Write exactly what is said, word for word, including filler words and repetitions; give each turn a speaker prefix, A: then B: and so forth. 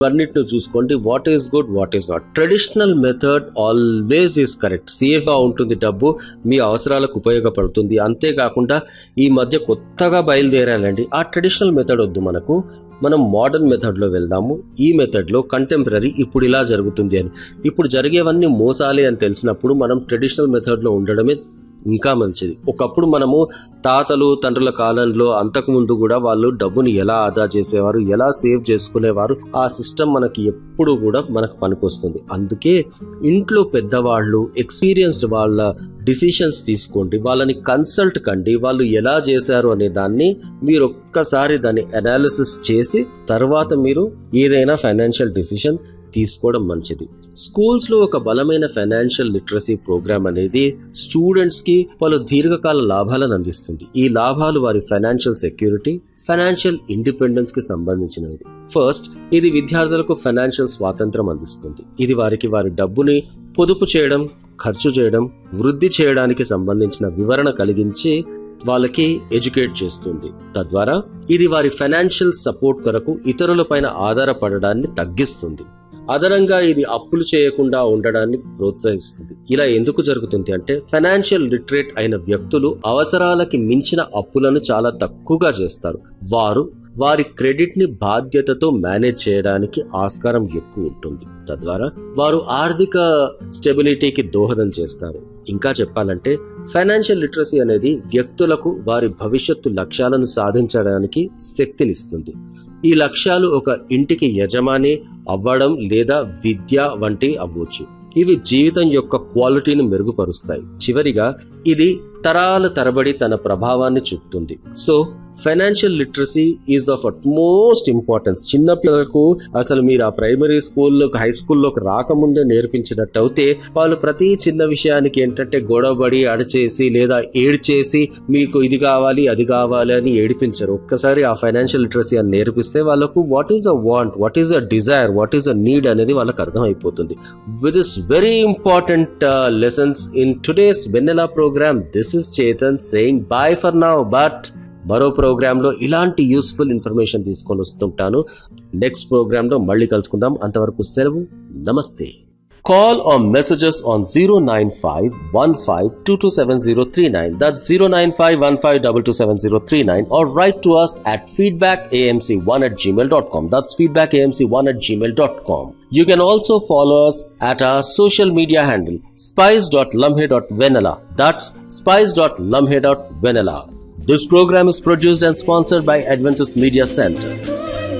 A: అన్నిటిని చూసుకోండి. What is good, what is not. Traditional method always is correct. సేఫ్గా ఉంటుంది, డబ్బు మీ అవసరాలకు ఉపయోగపడుతుంది. అంతేకాకుండా ఈ మధ్య కొత్తగా బయలుదేరాలండి, ఆ ట్రెడిషనల్ మెథడ్ వద్దు మనకు, మనం మోడర్న్ మెథడ్లో వెళ్దాము. ఈ మెథడ్లో కంటెంపరీ ఇప్పుడు ఇలా జరుగుతుంది అని, ఇప్పుడు జరిగేవన్నీ మోసాలే అని తెలిసినప్పుడు మనం ట్రెడిషనల్ మెథడ్లో ఉండడమే ఇంకా మంచిది. ఒకప్పుడు మనము తాతలు తండ్రుల కాలంలో అంతకుముందు కూడా వాళ్ళు డబ్బుని ఎలా ఆదా చేసేవారు, ఎలా సేవ్ చేసుకునేవారు, ఆ సిస్టమ్ మనకి ఎప్పుడు కూడా మనకు పనికొస్తుంది. అందుకే ఇంట్లో పెద్దవాళ్ళు, ఎక్స్పీరియన్స్డ్ వాళ్ళ డిసిషన్స్ తీసుకోండి, వాళ్ళని కన్సల్ట్ కండి. వాళ్ళు ఎలా చేశారు అనే దాన్ని మీరు ఒక్కసారి దాన్ని అనాలిసిస్ చేసి తర్వాత మీరు ఏదైనా ఫైనాన్షియల్ డిసిషన్ తీసుకోవడం మంచిది. స్కూల్స్ లో ఒక బలమైన ఫైనాన్షియల్ లిటరసీ ప్రోగ్రామ్ అనేది స్టూడెంట్స్ కి పలు దీర్ఘకాల లాభాలను అందిస్తుంది. ఈ లాభాలు వారి ఫైనాన్షియల్ సెక్యూరిటీ, ఫైనాన్షియల్ ఇండిపెండెన్స్ కి సంబంధించినవి. ఫస్ట్, ఇది విద్యార్థులకు ఫైనాన్షియల్ స్వాతంత్రం అందిస్తుంది. ఇది వారికి వారి డబ్బుని పొదుపు చేయడం, ఖర్చు చేయడం, వృద్ధి చేయడానికి సంబంధించిన వివరణ కలిగించి వాళ్ళకి ఎడ్యుకేట్ చేస్తుంది. తద్వారా ఇది వారి ఫైనాన్షియల్ సపోర్ట్ కొరకు ఇతరులపైన ఆధారపడడాన్ని తగ్గిస్తుంది. అదనంగా ఇది అప్పులు చేయకుండా ఉండడాన్ని ప్రోత్సహిస్తుంది. ఇలా ఎందుకు జరుగుతుంది అంటే, ఫైనాన్షియల్ లిటరేట్ అయిన వ్యక్తులు అవసరాలకి మించిన అప్పులను చాలా తక్కువగా చేస్తారు. వారు వారి క్రెడిట్ ని బాధ్యతతో మేనేజ్ చేయడానికి ఆస్కారం ఎక్కువ ఉంటుంది. తద్వారా వారు ఆర్థిక స్టెబిలిటీకి దోహదం చేస్తారు. ఇంకా చెప్పాలంటే, ఫైనాన్షియల్ లిటరసీ అనేది వ్యక్తులకు వారి భవిష్యత్తు లక్ష్యాలను సాధించడానికి శక్తినిస్తుంది. ఈ లక్ష్యాలు ఒక ఇంటికి యజమాని అవ్వడం లేదా విద్య వంటి అవ్వచ్చు. ఇవి జీవితం యొక్క క్వాలిటీని మెరుగుపరుస్తాయి. చివరిగా ఇది తరాల తరబడి తన ప్రభావాన్ని చూపుతుంది. So financial literacy is of at most importance. చిన్న పిల్లలకు అసలు మీరు ఆ ప్రైమరీ స్కూల్లో, హై స్కూల్లోకి రాకముందే నేర్పించినట్టు అయితే వాళ్ళు ప్రతి చిన్న విషయానికి ఏంటంటే గొడవబడి అడిచేసి లేదా ఏడ్చేసి మీకు ఇది కావాలి అది కావాలి అని ఏడిపించరు. ఒక్కసారి ఆ ఫైనాన్షియల్ లిటరసీ అని నేర్పిస్తే వాళ్ళకు what is a want, what is a desire, what is a need అనేది వాళ్ళకి అర్థమైపోతుంది. With this very important lessons in today's vanilla programme, this is Chetan saying by for now. But మరో ప్రోగ్రామ్ లో ఇలాంటి useful information తీసుకొని వస్తుంటాను. Next programme లో మళ్ళీ కలుసుకుందాం. అంతవరకు సెలవు, నమస్తే. Call or message us on zero nine five one five two two seven zero three nine. That's zero nine five one five two two seven zero three nine, or write to us at feedback a m c one at gmail dot com. That's feedback a m c one at gmail dot com. You can also follow us at our social media handle spice dot lumhe dot vanilla. That's spice dot lumhe dot vanilla. This program is produced and sponsored by Adventist Media Center.